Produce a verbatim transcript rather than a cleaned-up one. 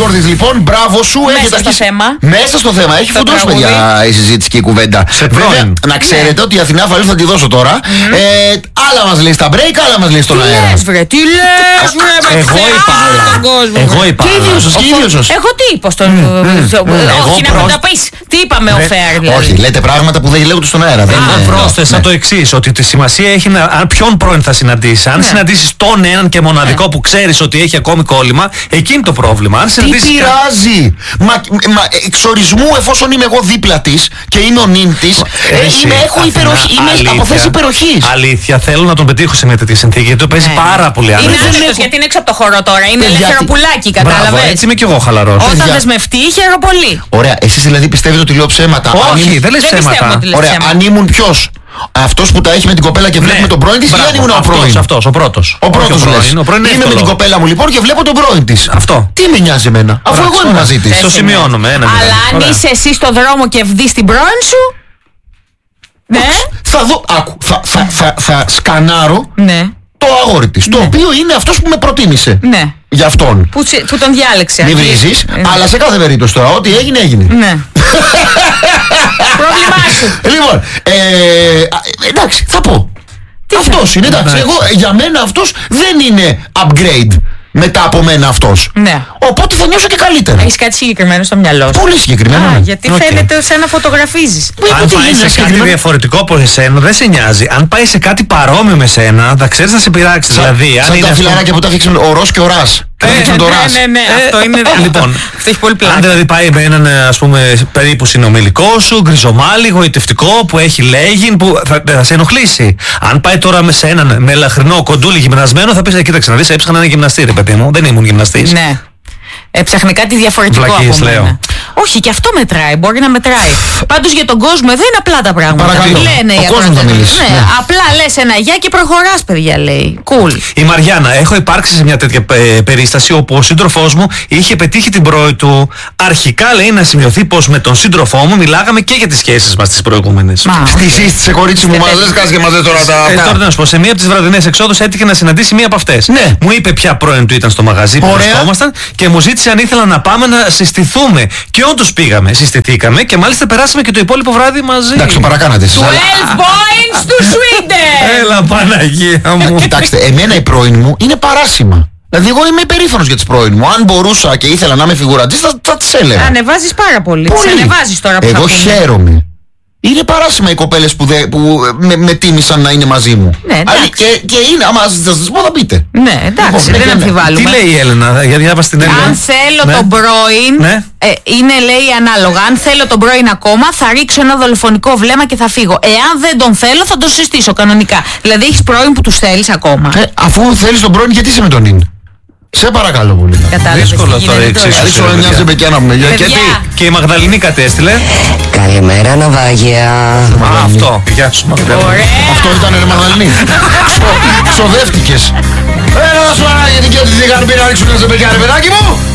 Γκόρδης λοιπόν, μπράβο σου. Μέσα στο αρχίσει... θέμα. Μέσα στο θέμα. Έχει φουντώσει, παιδιά, η συζήτηση και η κουβέντα. Βέβαια, να ξέρετε ναι. ότι η Αθηνά Φαλή θα τη δώσω τώρα. Mm. Ε, άλλα μας λέει στα break, άλλα μας λέει στον αέρα. Τι λες βρε, τι λες βρε. Εγώ είπα άλλα. Εγώ είπα άλλα. Και ίδιος, και ίδιος. Εγώ τι είπα στον... Όχι να μου τα πεις. Τι είπαμε ο Φέρ. Όχι, λέτε πράγματα που δεν λέγονται στον αέρα. Εγώ πρόσθεσα το εξής, ότι τη σημασία έχει να, ποιον πρώην θα συναντήσει. Αν συναντήσεις τον έναν και μοναδικό που ξέρεις ότι έχει ακόμη κόλλημα, εκείνη το πρόβλημα. Αν τι πειράζει. Μα, μα εξορισμού, εφόσον είμαι εγώ δίπλα της και είμαι ο νυν της, ε, έχω υπεροχή, είμαι από θέση υπεροχής. Αλήθεια, θέλω να τον πετύχω σε μια τέτοια συνθήκη, γιατί το παίζει ναι. πάρα πολύ άμεσα. Είναι άσχετος γιατί είναι έξω από το χώρο τώρα, είναι ελεύθερο πουλάκι, κατάλαβες. Έτσι είμαι κι εγώ χαλαρός. Όταν δεσμευτεί, χαίρομαι πολύ. Ωραία, εσείς δηλαδή πιστεύετε ότι λέω ψέματα? Όχι, δεν λες ψέματα. Ωραία, αν ήμουν ποιος? Αυτός που τα έχει με την κοπέλα και βλέπουμε τον πρώην της, ή αν ήμουν ο πρώην? Αυτός, ο πρώτος. Ο πρώτος λες. Είμαι με την κοπέλα μου λοιπόν και βλέπω τον πρώην της. Αυτό. Τι με νοιάζει εμένα, αφού εγώ είμαι μαζί της. Το σημειώνουμε. Αλλά αν είσαι εσύ στο δρόμο και δεις την πρώην σου. Ναι. Θα δω, άκου, θα, θα, θα, θα σκανάρω ναι. το αγόρι της, ναι. το οποίο είναι αυτός που με προτίμησε. Ναι. Για αυτόν. Που, που τον διάλεξε. Μην βρίζεις, ναι. αλλά σε κάθε περίπτωση τώρα, ό,τι έγινε, έγινε. Ναι. Πρόβλημά σου. Λοιπόν, ε, εντάξει, θα πω. Τι αυτός θα... είναι, εντάξει, εγώ, για μένα αυτός δεν είναι upgrade. Μετά από μένα αυτός. Ναι. Οπότε θα νιώσω και καλύτερα. Έχεις κάτι συγκεκριμένο στο μυαλό σου? Πολύ συγκεκριμένο. Α, γιατί okay. φαίνεται σαν να φωτογραφίζεις. Αν πάει σε κάτι διαφορετικό από εσένα, δεν σε νοιάζει. Αν πάει σε κάτι παρόμοιο με σένα, θα ξέρεις να σε πειράξει. Σαν, δηλαδή, σαν αν τα είναι φιλαράκια αυτό... που τα φτιάξαν ο Ρος και ο Ρας. Ε, ναι, ναι, ναι, ε, αυτό είναι. Λοιπόν, αυτό έχει πολύ πλάκα. Αν δηλαδή πάει με έναν, ας πούμε, περίπου συνομιλικό σου, γκριζομάλι, γοητευτικό, που έχει λέγειν, που θα, θα σε ενοχλήσει. Αν πάει τώρα με σε έναν με λαχρινό κοντούλι γυμνασμένο, θα πεις: κοίταξε να δεις, έψαχνα ένα γυμναστή, ρε παιδί μου. Δεν ήμουν γυμναστής. Ναι. Έψαχνε κάτι διαφορετικό Βλακίες, από μένα. λέω. Όχι, και αυτό μετράει, μπορεί να μετράει. Πάντως για τον κόσμο εδώ είναι απλά τα πράγματα. Παρακαλώ. Λένε ο κόσμος θα μιλήσει. Ναι, ναι. Απλά λες ένα γεια και προχωράς, παιδιά, λέει. Cool. Η Μαριάννα, έχω υπάρξει σε μια τέτοια ε, περίσταση όπου ο σύντροφός μου είχε πετύχει την πρώη του. Αρχικά λέει να σημειωθεί πως με τον σύντροφό μου μιλάγαμε και για τις σχέσεις μας τις προηγούμενες. Στη σύστησε, κορίτσι μου, μας λες κάτσε και μας λες τώρα τα. Ε, τώρα να σου πω, σε μία από τις βραδινές εξόδους έτυχε να συναντήσει μία από αυτές. Ναι. Μου είπε ποια πρώην του ήταν στο μαγαζί που βρισκόμασταν και μου ζήτησε αν ήθελα να πάμε να συστηθούμε. Και όντως πήγαμε, συστηθήκαμε και μάλιστα περάσαμε και το υπόλοιπο βράδυ μαζί. Εντάξει, το παρακάνατε εσείς. twelve points του Sweden! Έλα, Παναγία μου. Κοιτάξτε, εμένα η πρώην μου είναι παράσημα. Δηλαδή, εγώ είμαι υπερήφανος για τις πρώην μου. Αν μπορούσα και ήθελα να είμαι φιγουρατζής, θα, θα τις έλεγα. Ανεβάζεις πάρα πολύ. πολύ. Τις ανεβάζεις τώρα που εγώ θα χαίρομαι. Είναι παράσημα οι κοπέλες που, δε, που με, με τίμησαν να είναι μαζί μου. Ναι, εντάξει. και, και είναι, άμα σας σας πω θα πείτε. Ναι, εντάξει, λοιπόν, δεν ναι, αμφιβάλλουμε. Τι λέει η Έλενα, για διάβαση την Έλενα. Αν θέλω ναι. τον πρώην, ναι. ε, είναι λέει ανάλογα. Αν θέλω τον πρώην ακόμα, θα ρίξω ένα δολοφονικό βλέμμα και θα φύγω. Εάν δεν τον θέλω, θα τον συστήσω κανονικά. Δηλαδή, έχεις πρώην που τους θέλεις ακόμα. Ε, αφού θέλεις τον πρώην, γιατί είσαι με τον νυν. Σε παρακαλώ πολύ. Κατάλαβες. Δύσκολο τώρα η εξίσωση. Ρίξω μια ζεμπεκιά να πούμε. Και η Μαγδαληνή κατέστηλε. Καλημέρα, ναυάγια. Α, αυτό. Γεια σου, Μαγδαληνή. Αυτό ήταν ρε Μαγδαληνή. Ξοδεύτηκες. Έλα να σου ανάγει γιατί και ότι δεν είχαν πει να ρίξουν ένα ζεμπεκιά ρε παιδάκι μου.